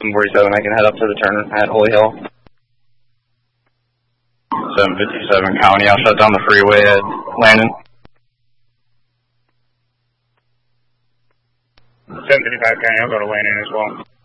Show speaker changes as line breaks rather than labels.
747, I can head up to the turn at Holy Hill. 757 County, I'll shut down the freeway at Landon.
755 County, I'll go to Landon as well.